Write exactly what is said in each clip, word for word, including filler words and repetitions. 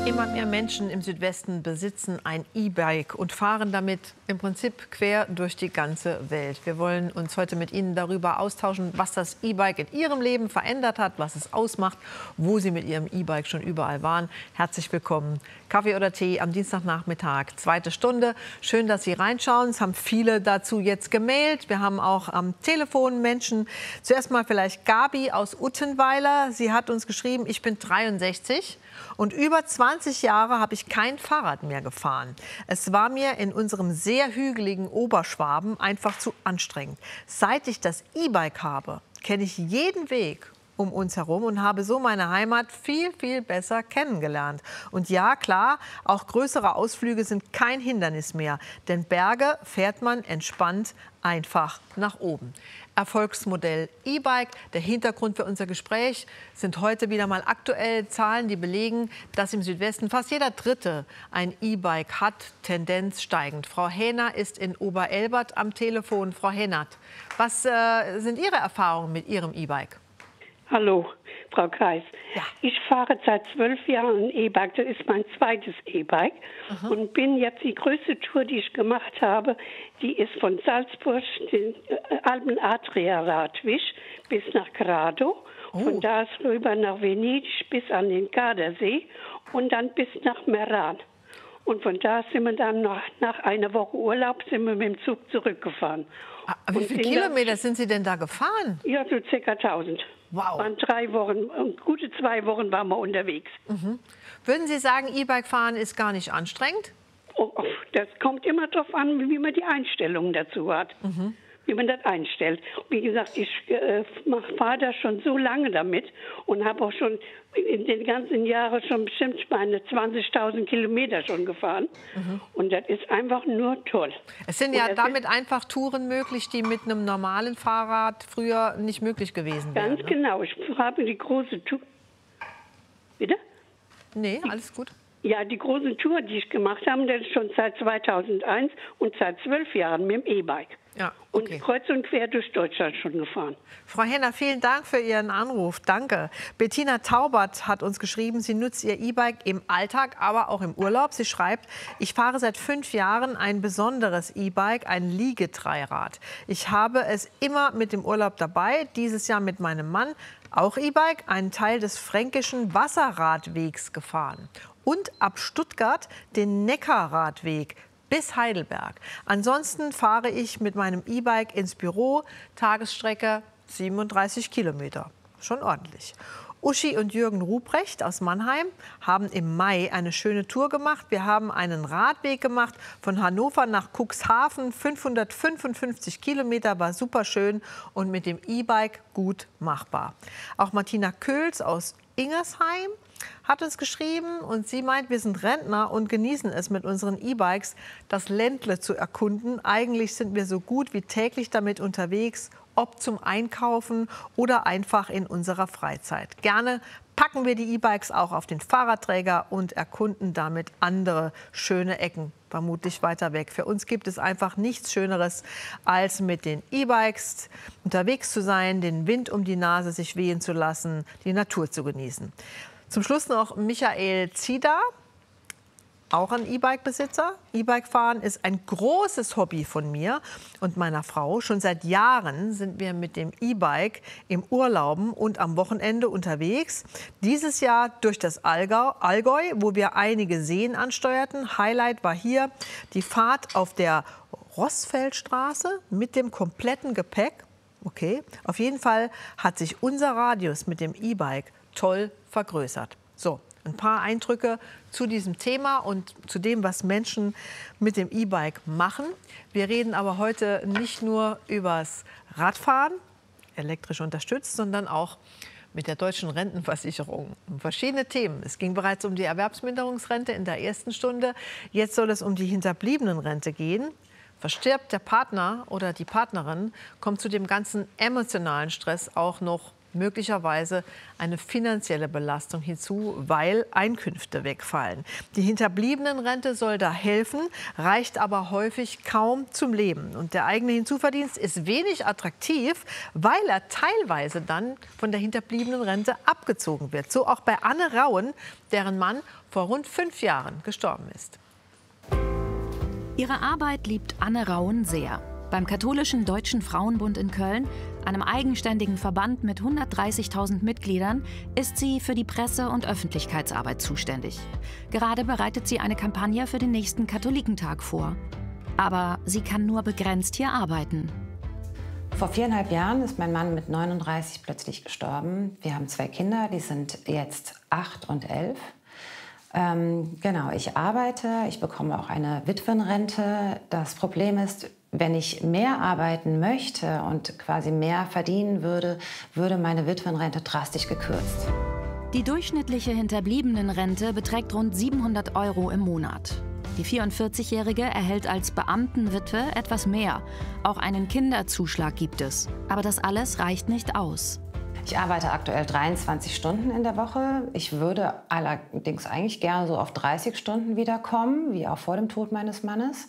Immer mehr Menschen im Südwesten besitzen ein E-Bike und fahren damit im Prinzip quer durch die ganze Welt. Wir wollen uns heute mit Ihnen darüber austauschen, was das E-Bike in Ihrem Leben verändert hat, was es ausmacht, wo Sie mit Ihrem E-Bike schon überall waren. Herzlich willkommen. Kaffee oder Tee am Dienstagnachmittag, zweite Stunde. Schön, dass Sie reinschauen. Es haben viele dazu jetzt gemailt. Wir haben auch am Telefon Menschen. Zuerst mal vielleicht Gabi aus Uttenweiler. Sie hat uns geschrieben, ich bin dreiundsechzig. Und über zwanzig Jahre habe ich kein Fahrrad mehr gefahren. Es war mir in unserem sehr hügeligen Oberschwaben einfach zu anstrengend. Seit ich das E-Bike habe, kenne ich jeden Weg um uns herum und habe so meine Heimat viel, viel besser kennengelernt. Und ja, klar, auch größere Ausflüge sind kein Hindernis mehr. Denn Berge fährt man entspannt einfach nach oben. Erfolgsmodell E-Bike. Der Hintergrund für unser Gespräch sind heute wieder mal aktuelle Zahlen, die belegen, dass im Südwesten fast jeder Dritte ein E-Bike hat, Tendenz steigend. Frau Hähner ist in Oberelbert am Telefon. Frau Hähnert, was äh, sind Ihre Erfahrungen mit Ihrem E-Bike? Hallo, Frau Kreis. Ja. Ich fahre seit zwölf Jahren ein E-Bike. Das ist mein zweites E-Bike. Und bin jetzt die größte Tour, die ich gemacht habe, die ist von Salzburg, den Alpen-Adria-Radweg, bis nach Grado. Oh. Von da rüber nach Venedig bis an den Gardasee und dann bis nach Meran. Und von da sind wir dann noch, nach einer Woche Urlaub sind wir mit dem Zug zurückgefahren. Ah, wie viele Kilometer sind Sie denn da gefahren? Ja, so circa tausend. Wow. Waren drei Wochen, gute zwei Wochen waren wir unterwegs. Mhm. Würden Sie sagen, E-Bike fahren ist gar nicht anstrengend? Oh, oh, das kommt immer darauf an, wie man die Einstellung dazu hat. Mhm. Wie man das einstellt. Wie gesagt, ich äh, fahre da schon so lange damit und habe auch schon in den ganzen Jahren schon bestimmt meine zwanzigtausend Kilometer schon gefahren. Mhm. Und das ist einfach nur toll. Es sind ja damit einfach Touren möglich, die mit einem normalen Fahrrad früher nicht möglich gewesen wären. Ganz genau. Ich habe die große Tour. Bitte? Nee, alles gut. Ja, die große Tour, die ich gemacht habe, das ist schon seit zweitausendeins und seit zwölf Jahren mit dem E-Bike. Ja, okay. Und kreuz und quer durch Deutschland schon gefahren. Frau Hähner, vielen Dank für Ihren Anruf. Danke. Bettina Taubert hat uns geschrieben, sie nutzt ihr E-Bike im Alltag, aber auch im Urlaub. Sie schreibt, ich fahre seit fünf Jahren ein besonderes E-Bike, ein Liegedreirad. Ich habe es immer mit dem Urlaub dabei, dieses Jahr mit meinem Mann, auch E-Bike, einen Teil des fränkischen Wasserradwegs gefahren. Und ab Stuttgart den Neckarradweg bis Heidelberg. Ansonsten fahre ich mit meinem E-Bike ins Büro, Tagesstrecke siebenunddreißig Kilometer. Schon ordentlich. Uschi und Jürgen Ruprecht aus Mannheim haben im Mai eine schöne Tour gemacht. Wir haben einen Radweg gemacht von Hannover nach Cuxhaven. fünfhundertfünfundfünfzig Kilometer, war super schön und mit dem E-Bike gut machbar. Auch Martina Köhls aus Ingersheim hat uns geschrieben und sie meint, wir sind Rentner und genießen es mit unseren E-Bikes, das Ländle zu erkunden. Eigentlich sind wir so gut wie täglich damit unterwegs, ob zum Einkaufen oder einfach in unserer Freizeit. Gerne packen wir die E-Bikes auch auf den Fahrradträger und erkunden damit andere schöne Ecken, vermutlich weiter weg. Für uns gibt es einfach nichts Schöneres, als mit den E-Bikes unterwegs zu sein, den Wind um die Nase sich wehen zu lassen, die Natur zu genießen. Zum Schluss noch Michael Zieder, auch ein E-Bike-Besitzer. E-Bike-Fahren ist ein großes Hobby von mir und meiner Frau. Schon seit Jahren sind wir mit dem E-Bike im Urlauben und am Wochenende unterwegs. Dieses Jahr durch das Allgäu, Allgäu, wo wir einige Seen ansteuerten. Highlight war hier die Fahrt auf der Rossfeldstraße mit dem kompletten Gepäck. Okay, auf jeden Fall hat sich unser Radius mit dem E-Bike toll vergrößert. So, ein paar Eindrücke zu diesem Thema und zu dem, was Menschen mit dem E-Bike machen. Wir reden aber heute nicht nur übers Radfahren, elektrisch unterstützt, sondern auch mit der deutschen Rentenversicherung um verschiedene Themen. Es ging bereits um die Erwerbsminderungsrente in der ersten Stunde. Jetzt soll es um die Hinterbliebenenrente gehen. Verstirbt der Partner oder die Partnerin, kommt zu dem ganzen emotionalen Stress auch noch möglicherweise eine finanzielle Belastung hinzu, weil Einkünfte wegfallen. Die Hinterbliebenenrente soll da helfen, reicht aber häufig kaum zum Leben. Und der eigene Hinzuverdienst ist wenig attraktiv, weil er teilweise dann von der Hinterbliebenenrente abgezogen wird. So auch bei Anne Rauen, deren Mann vor rund fünf Jahren gestorben ist. Ihre Arbeit liebt Anne Rauen sehr. Beim Katholischen Deutschen Frauenbund in Köln, einem eigenständigen Verband mit hundertdreißigtausend Mitgliedern, ist sie für die Presse- und Öffentlichkeitsarbeit zuständig. Gerade bereitet sie eine Kampagne für den nächsten Katholikentag vor. Aber sie kann nur begrenzt hier arbeiten. Vor viereinhalb Jahren ist mein Mann mit neununddreißig plötzlich gestorben. Wir haben zwei Kinder, die sind jetzt acht und elf. Ähm, genau, ich arbeite, ich bekomme auch eine Witwenrente. Das Problem ist, wenn ich mehr arbeiten möchte und quasi mehr verdienen würde, würde meine Witwenrente drastisch gekürzt. Die durchschnittliche Hinterbliebenenrente beträgt rund siebenhundert Euro im Monat. Die vierundvierzigjährige erhält als Beamtenwitwe etwas mehr. Auch einen Kinderzuschlag gibt es. Aber das alles reicht nicht aus. Ich arbeite aktuell dreiundzwanzig Stunden in der Woche. Ich würde allerdings eigentlich gerne so auf dreißig Stunden wiederkommen, wie auch vor dem Tod meines Mannes,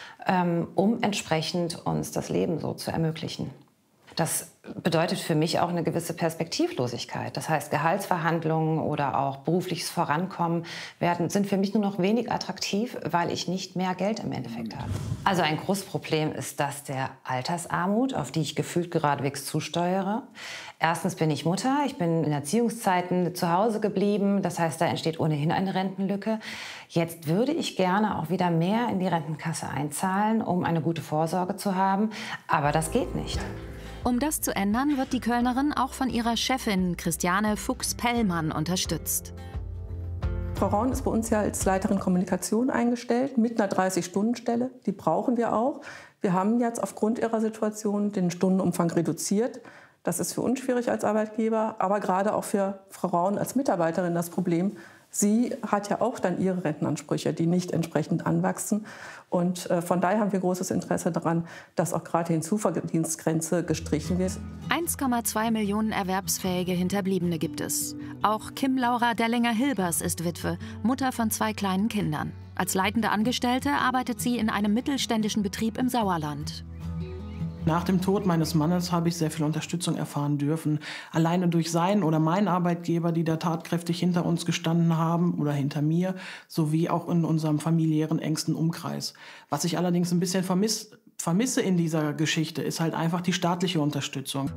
um entsprechend uns das Leben so zu ermöglichen. Das bedeutet für mich auch eine gewisse Perspektivlosigkeit. Das heißt, Gehaltsverhandlungen oder auch berufliches Vorankommen werden, sind für mich nur noch wenig attraktiv, weil ich nicht mehr Geld im Endeffekt habe. Also ein großes Problem ist das der Altersarmut, auf die ich gefühlt geradewegs zusteuere. Erstens bin ich Mutter, ich bin in Erziehungszeiten zu Hause geblieben. Das heißt, da entsteht ohnehin eine Rentenlücke. Jetzt würde ich gerne auch wieder mehr in die Rentenkasse einzahlen, um eine gute Vorsorge zu haben. Aber das geht nicht. Um das zu ändern, wird die Kölnerin auch von ihrer Chefin Christiane Fuchs-Pellmann unterstützt. Frau Rauen ist bei uns ja als Leiterin Kommunikation eingestellt mit einer dreißig-Stunden-Stelle. Die brauchen wir auch. Wir haben jetzt aufgrund ihrer Situation den Stundenumfang reduziert. Das ist für uns schwierig als Arbeitgeber, aber gerade auch für Frau Rauen als Mitarbeiterin das Problem. Sie hat ja auch dann ihre Rentenansprüche, die nicht entsprechend anwachsen. Und äh, von daher haben wir großes Interesse daran, dass auch gerade die Hinzuverdienstgrenze gestrichen wird. eins Komma zwei Millionen erwerbsfähige Hinterbliebene gibt es. Auch Kim Laura Dellinger-Hilbers ist Witwe, Mutter von zwei kleinen Kindern. Als leitende Angestellte arbeitet sie in einem mittelständischen Betrieb im Sauerland. Nach dem Tod meines Mannes habe ich sehr viel Unterstützung erfahren dürfen. Alleine durch seinen oder meinen Arbeitgeber, die da tatkräftig hinter uns gestanden haben oder hinter mir, sowie auch in unserem familiären engsten Umkreis. Was ich allerdings ein bisschen vermiss, vermisse in dieser Geschichte, ist halt einfach die staatliche Unterstützung.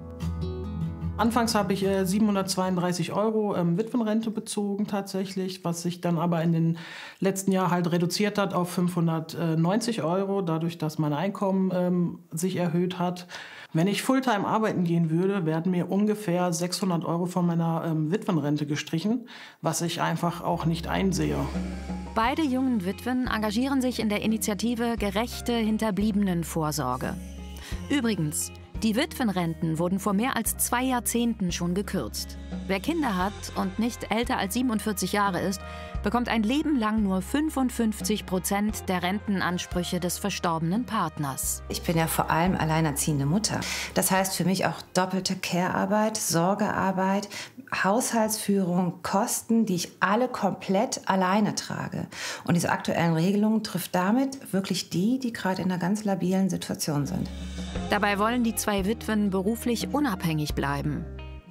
Anfangs habe ich äh, siebenhundertzweiunddreißig Euro ähm, Witwenrente bezogen tatsächlich, was sich dann aber in den letzten Jahren halt reduziert hat auf fünfhundertneunzig Euro, dadurch, dass mein Einkommen ähm, sich erhöht hat. Wenn ich Fulltime arbeiten gehen würde, werden mir ungefähr sechshundert Euro von meiner ähm, Witwenrente gestrichen, was ich einfach auch nicht einsehe. Beide jungen Witwen engagieren sich in der Initiative Gerechte Hinterbliebenenvorsorge. Übrigens, die Witwenrenten wurden vor mehr als zwei Jahrzehnten schon gekürzt. Wer Kinder hat und nicht älter als siebenundvierzig Jahre ist, bekommt ein Leben lang nur fünfundfünfzig Prozent der Rentenansprüche des verstorbenen Partners. Ich bin ja vor allem alleinerziehende Mutter. Das heißt für mich auch doppelte Care-Arbeit, Sorgearbeit, Haushaltsführung, Kosten, die ich alle komplett alleine trage. Und diese aktuellen Regelungen trifft damit wirklich die, die gerade in einer ganz labilen Situation sind. Dabei wollen die zwei Witwen beruflich unabhängig bleiben.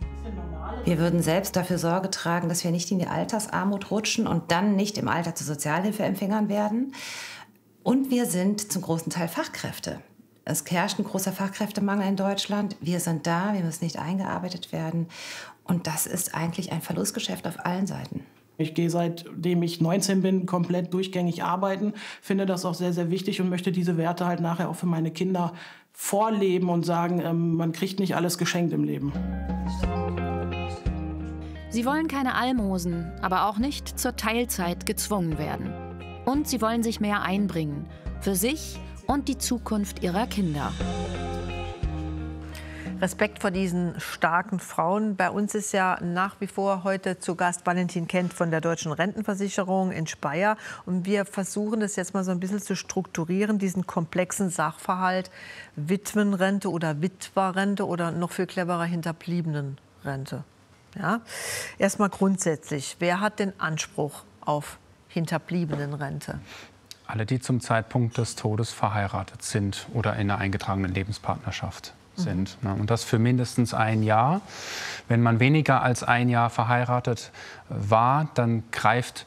Wir würden selbst dafür Sorge tragen, dass wir nicht in die Altersarmut rutschen und dann nicht im Alter zu Sozialhilfeempfängern werden. Und wir sind zum großen Teil Fachkräfte. Es herrscht ein großer Fachkräftemangel in Deutschland. Wir sind da, wir müssen nicht eingearbeitet werden. Und das ist eigentlich ein Verlustgeschäft auf allen Seiten. Ich gehe seitdem ich neunzehn bin komplett durchgängig arbeiten, finde das auch sehr, sehr wichtig und möchte diese Werte halt nachher auch für meine Kinder vorleben und sagen, ähm, man kriegt nicht alles geschenkt im Leben. Sie wollen keine Almosen, aber auch nicht zur Teilzeit gezwungen werden. Und sie wollen sich mehr einbringen, für sich und die Zukunft ihrer Kinder. Respekt vor diesen starken Frauen. Bei uns ist ja nach wie vor heute zu Gast Valentin Kent von der Deutschen Rentenversicherung in Speyer. Und wir versuchen das jetzt mal so ein bisschen zu strukturieren, diesen komplexen Sachverhalt Witwenrente oder Witwerrente oder noch viel cleverer Hinterbliebenenrente. Rente. Ja? Erstmal grundsätzlich, wer hat den Anspruch auf Hinterbliebenenrente? Alle, die zum Zeitpunkt des Todes verheiratet sind oder in einer eingetragenen Lebenspartnerschaft sind. Mhm. Und das für mindestens ein Jahr. Wenn man weniger als ein Jahr verheiratet war, dann greift,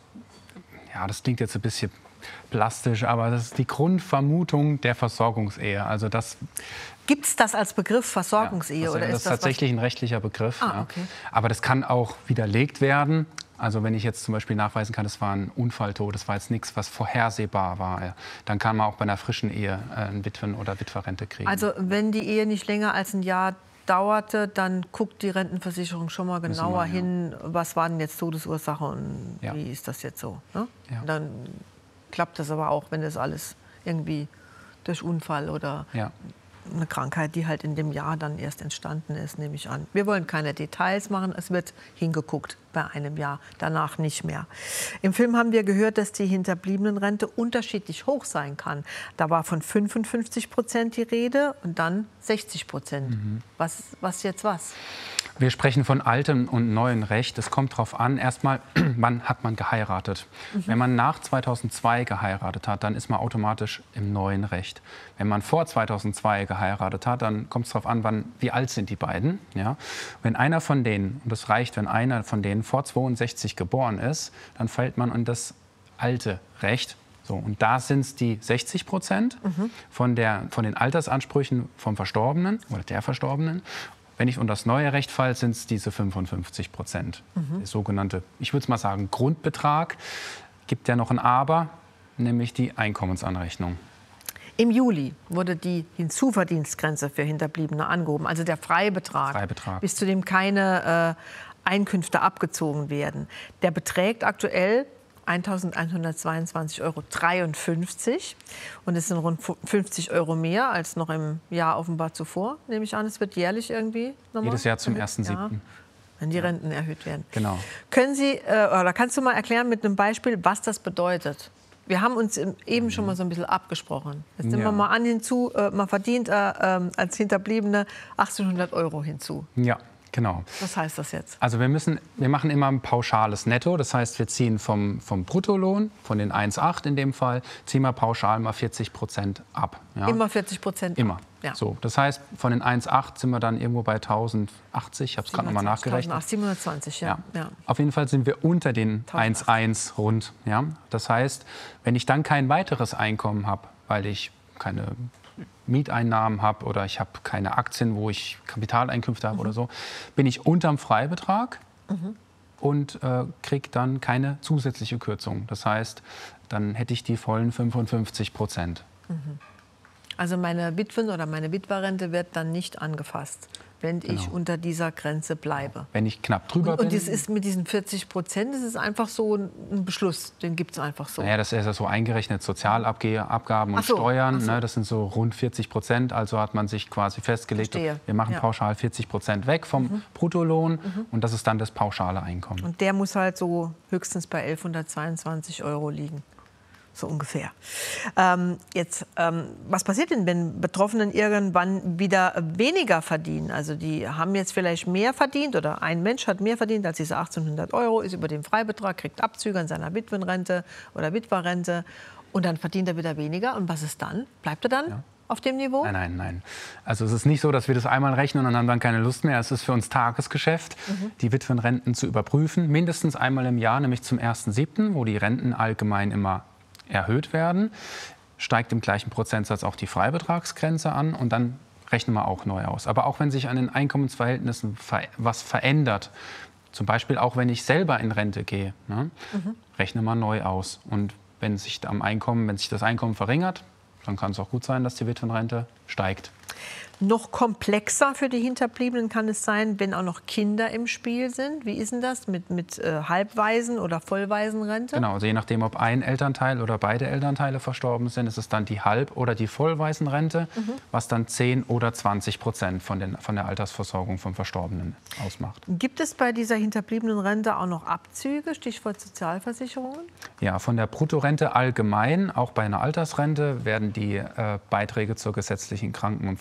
ja, das klingt jetzt ein bisschen plastisch, aber das ist die Grundvermutung der Versorgungsehe. Also das Gibt es das als Begriff Versorgungsehe? Ja, das, oder das ist das tatsächlich ein rechtlicher Begriff. Ah, ja. okay. Aber das kann auch widerlegt werden. Also wenn ich jetzt zum Beispiel nachweisen kann, das war ein Unfalltod, das war jetzt nichts, was vorhersehbar war, ja, dann kann man auch bei einer frischen Ehe äh, eine Witwen- oder Witwerrente kriegen. Also wenn die Ehe nicht länger als ein Jahr dauerte, dann guckt die Rentenversicherung schon mal genauer man, ja. hin, was war denn jetzt Todesursache und Ja. wie ist das jetzt so. Ne? Ja. Dann klappt das aber auch, wenn das alles irgendwie durch Unfall oder Ja. eine Krankheit, die halt in dem Jahr dann erst entstanden ist, nehme ich an. Wir wollen keine Details machen, es wird hingeguckt bei einem Jahr, danach nicht mehr. Im Film haben wir gehört, dass die Hinterbliebenenrente unterschiedlich hoch sein kann. Da war von fünfundfünfzig Prozent die Rede und dann sechzig Prozent. Mhm. Was, was jetzt was? Wir sprechen von altem und neuem Recht. Es kommt darauf an, erstmal, wann hat man geheiratet. Mhm. Wenn man nach zweitausendzwei geheiratet hat, dann ist man automatisch im neuen Recht. Wenn man vor zweitausendzwei geheiratet hat, dann kommt es darauf an, wann, wie alt sind die beiden. Ja? Wenn einer von denen, und das reicht, wenn einer von denen vor zweiundsechzig geboren ist, dann fällt man in das alte Recht. So, und da sind es die sechzig Prozent mhm. von, der, von den Altersansprüchen vom Verstorbenen oder der Verstorbenen. Wenn ich unter das neue Recht falle, sind es diese fünfundfünfzig Prozent. Mhm. Der sogenannte, ich würde mal sagen, Grundbetrag. Gibt ja noch ein Aber, nämlich die Einkommensanrechnung. Im Juli wurde die Hinzuverdienstgrenze für Hinterbliebene angehoben, also der Freibetrag, Freibetrag. bis zu dem keine äh, Einkünfte abgezogen werden. Der beträgt aktuell eintausendeinhundertzweiundzwanzig Euro dreiundfünfzig und es sind rund fünfzig Euro mehr als noch im Jahr offenbar zuvor, nehme ich an. Es wird jährlich irgendwie nochmal jedes Jahr zum erhöht? ersten siebten Ja, wenn die Renten erhöht werden. Genau. Können Sie, äh, oder kannst du mal erklären mit einem Beispiel, was das bedeutet? Wir haben uns eben schon mal so ein bisschen abgesprochen. Jetzt nehmen Ja. wir mal an hinzu, äh, man verdient äh, äh, als Hinterbliebene achtzehnhundert Euro hinzu. Ja, genau. Was heißt das jetzt? Also wir, müssen, wir machen immer ein pauschales Netto. Das heißt, wir ziehen vom, vom Bruttolohn, von den eins Komma acht in dem Fall, ziehen wir pauschal mal vierzig Prozent ab. Ja? Immer vierzig Prozent? Immer. Ja. So, das heißt, von den eins Komma acht sind wir dann irgendwo bei tausendachtzig. Ich habe es gerade noch mal nachgerechnet. siebenhundertzwanzig, ja. Ja. Ja. Auf jeden Fall sind wir unter den eins Komma eins rund. Ja? Das heißt, wenn ich dann kein weiteres Einkommen habe, weil ich keine Mieteinnahmen habe oder ich habe keine Aktien, wo ich Kapitaleinkünfte habe mhm. oder so, bin ich unterm Freibetrag mhm. und äh, kriege dann keine zusätzliche Kürzung. Das heißt, dann hätte ich die vollen fünfundfünfzig Prozent. Mhm. Also meine Witwen- oder meine Witwerrente wird dann nicht angefasst, wenn Genau. ich unter dieser Grenze bleibe. Wenn ich knapp drüber und, bin. Und das ist mit diesen vierzig Prozent, das ist einfach so ein Beschluss, den gibt es einfach so. Naja, das ist ja so eingerechnet, Sozialabgaben und Ach so, Steuern, ach so. ne, das sind so rund vierzig Prozent. Also hat man sich quasi festgelegt, Verstehe. wir machen Ja. pauschal vierzig Prozent weg vom mhm. Bruttolohn Mhm. und das ist dann das pauschale Einkommen. Und der muss halt so höchstens bei elfhundertzweiundzwanzig Euro liegen. So ungefähr. Ähm, jetzt, ähm, was passiert denn, wenn Betroffenen irgendwann wieder weniger verdienen? Also die haben jetzt vielleicht mehr verdient oder ein Mensch hat mehr verdient als diese achtzehnhundert Euro, ist über den Freibetrag, kriegt Abzüge an seiner Witwenrente oder Witwerrente und dann verdient er wieder weniger. Und was ist dann? Bleibt er dann? Ja. Auf dem Niveau? Nein, nein, nein. Also es ist nicht so, dass wir das einmal rechnen und dann haben wir keine Lust mehr. Es ist für uns Tagesgeschäft, mhm. die Witwenrenten zu überprüfen. Mindestens einmal im Jahr, nämlich zum ersten siebten, wo die Renten allgemein immer erhöht werden, steigt im gleichen Prozentsatz auch die Freibetragsgrenze an und dann rechnen wir auch neu aus. Aber auch wenn sich an den Einkommensverhältnissen was verändert, zum Beispiel auch wenn ich selber in Rente gehe, ne, mhm. rechnen wir neu aus. Und wenn sich am Einkommen, wenn sich das Einkommen verringert, dann kann es auch gut sein, dass die Witwenrente steigt. Noch komplexer für die Hinterbliebenen kann es sein, wenn auch noch Kinder im Spiel sind. Wie ist denn das mit, mit äh, Halbwaisen- oder Vollwaisenrente? Genau, also je nachdem, ob ein Elternteil oder beide Elternteile verstorben sind, ist es dann die Halb- oder die Vollwaisenrente, mhm. was dann zehn oder zwanzig Prozent von, den, von der Altersversorgung vom Verstorbenen ausmacht. Gibt es bei dieser Hinterbliebenenrente auch noch Abzüge, Stichwort Sozialversicherungen? Ja, von der Bruttorente allgemein, auch bei einer Altersrente, werden die äh, Beiträge zur gesetzlichen Kranken- und Pflegeversicherung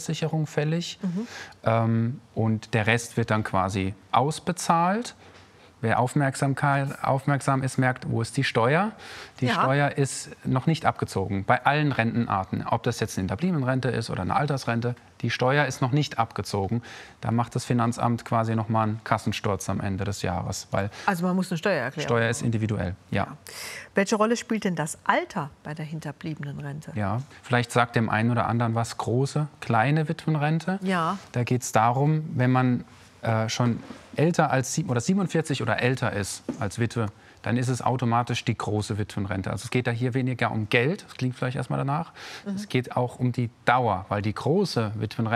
Rentenversicherung fällig. Mhm. Ähm, und der Rest wird dann quasi ausbezahlt. Wer Aufmerksamkeit, aufmerksam ist, merkt, wo ist die Steuer? Die ja. Steuer ist noch nicht abgezogen, bei allen Rentenarten. Ob das jetzt eine Hinterbliebenenrente ist oder eine Altersrente, die Steuer ist noch nicht abgezogen. Da macht das Finanzamt quasi noch mal einen Kassensturz am Ende des Jahres. Weil also man muss eine Steuer erklären. Steuer ist individuell, ja. ja. Welche Rolle spielt denn das Alter bei der Hinterbliebenenrente? Ja, vielleicht sagt dem einen oder anderen was, große, kleine Witwenrente. Ja. Da geht es darum, wenn man äh, schon älter als sieben, oder siebenundvierzig oder älter ist als Witwe, dann ist es automatisch die große Witwenrente. Also es geht da hier weniger um Geld, das klingt vielleicht erstmal danach. Mhm. Es geht auch um die Dauer, weil die große Witwenrente